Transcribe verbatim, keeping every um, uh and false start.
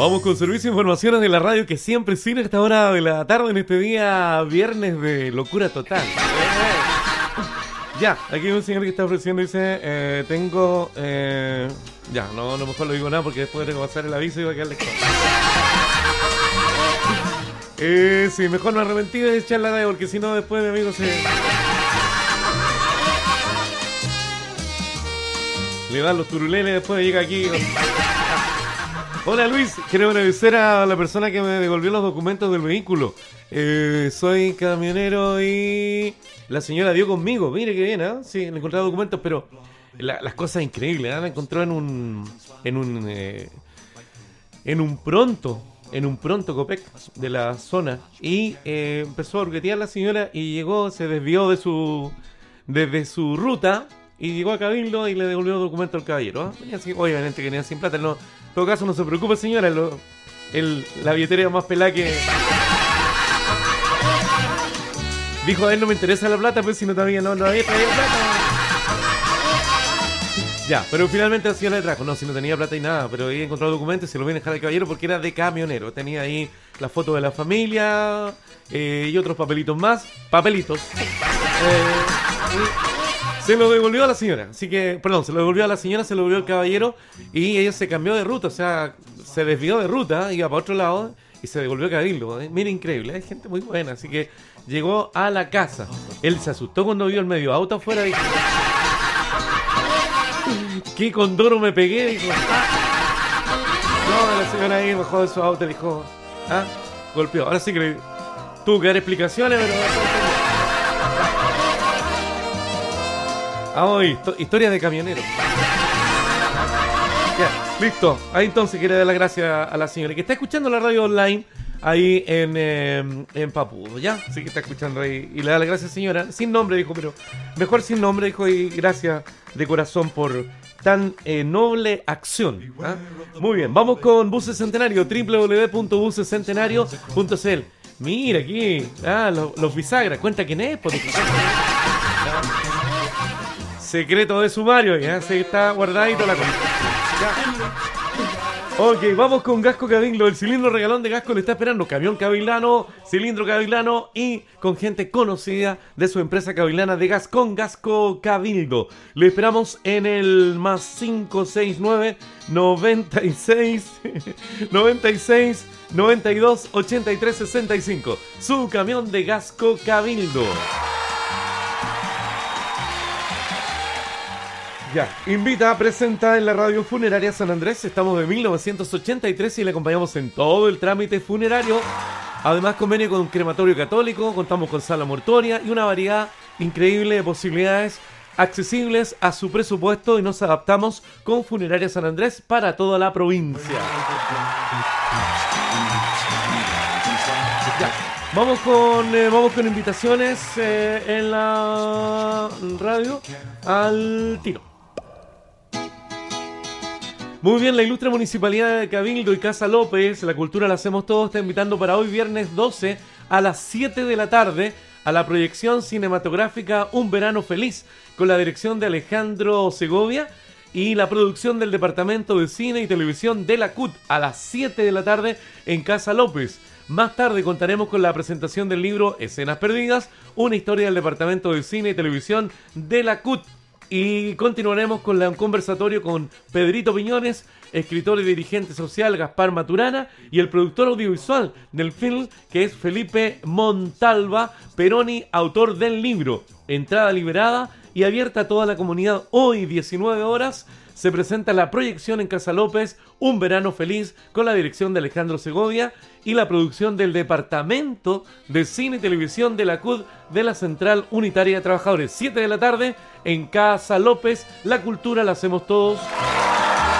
Vamos con servicio de informaciones de la radio que siempre sin esta hora de la tarde en este día viernes de locura total. Ya, aquí hay un señor que está ofreciendo, dice, eh, tengo... Eh, ya, no, no mejor lo digo nada porque después tengo que pasar el aviso y va a quedarle... Eh, sí, mejor no arrepentir de echar la radio porque si no después mi amigo se... Le dan los turuleles, después llega aquí... Hola Luis, quiero agradecer a la persona que me devolvió los documentos del vehículo. Eh, soy camionero y la señora dio conmigo. Mire qué bien, ¿eh? Sí, le encontré documentos, pero la, las cosas increíbles, ¿eh? La encontró en un en un eh, en un pronto, en un pronto Copec de la zona y eh, empezó a orguetear la señora y llegó, se desvió de su desde su ruta y llegó a Cabildo y le devolvió los documentos al caballero, ¿eh? Venía así, obviamente que venía sin plata, no. En todo caso, no se preocupe, señora. Lo, el, la billetera más pelada que... Dijo, a él no me interesa la plata, pues si no todavía no, no había traído plata. Ya, pero finalmente la señora le trajo. No, si no tenía plata y nada, pero había encontrado documentos y se los voy a dejar al caballero porque era de camionero. Tenía ahí la foto de la familia eh, y otros papelitos más. Papelitos. Eh, y... Se lo devolvió a la señora, así que, perdón, se lo devolvió a la señora, se lo devolvió al caballero y ella se cambió de ruta, o sea, se desvió de ruta, iba para otro lado y se devolvió a Cabildo. ¿Eh? Mira, increíble, hay gente muy buena, así que llegó a la casa. Él se asustó cuando vio el medio auto afuera, dijo, ¿qué condoro me pegué? Dijo, no, la señora ahí bajó de su auto y dijo, ah, golpeó. Ahora sí que le tuvo que dar explicaciones, pero... Ah, hoy, historia de camionero. Ya, listo. Ahí entonces quiere dar las gracias a la señora que está escuchando la radio online ahí en, eh, en Papudo, ¿ya? Sí que está escuchando ahí. Y le da las gracias, señora. Sin nombre, dijo, pero mejor sin nombre, dijo, y gracias de corazón por tan eh, noble acción. ¿Ah? Muy bien, vamos con Buses Centenario, doble u doble u doble u punto buses centenario punto c l. Mira aquí, ah, los, los bisagras, cuenta quién es, por secreto de sumario, ya se está guardadito la cosa. Ya. Ok, vamos con Gasco Cabildo. El cilindro regalón de Gasco le está esperando. Camión cabilano, cilindro cabilano y con gente conocida de su empresa cabilana de gas con Gasco Cabildo. Le esperamos en el más cinco seis nueve, noventa y seis, noventa y seis, noventa y dos, ochenta y tres, sesenta y cinco. Su camión de Gasco Cabildo. Ya, invita, presenta en la radio funeraria San Andrés. Estamos de mil novecientos ochenta y tres y le acompañamos en todo el trámite funerario. Además, convenio con un crematorio católico, contamos con sala mortuoria y una variedad increíble de posibilidades accesibles a su presupuesto y nos adaptamos con Funeraria San Andrés para toda la provincia. Ya. Vamos con eh, vamos con invitaciones eh, en la radio al tiro. Muy bien, la ilustre Municipalidad de Cabildo y Casa López, la cultura la hacemos todos, está invitando para hoy viernes doce a las siete de la tarde a la proyección cinematográfica Un Verano Feliz con la dirección de Alejandro Segovia y la producción del Departamento de Cine y Televisión de la C U T a las siete de la tarde en Casa López. Más tarde contaremos con la presentación del libro Escenas Perdidas, una historia del Departamento de Cine y Televisión de la C U T. Y continuaremos con la, un conversatorio con Pedrito Piñones, escritor y dirigente social Gaspar Maturana y el productor audiovisual del film que es Felipe Montalva Peroni, autor del libro. Entrada liberada y abierta a toda la comunidad. Hoy, diecinueve horas, se presenta la proyección en Casa López, Un Verano Feliz, con la dirección de Alejandro Segovia y la producción del Departamento de Cine y Televisión de la C U D de la Central Unitaria de Trabajadores. siete de la tarde en Casa López. La cultura la hacemos todos.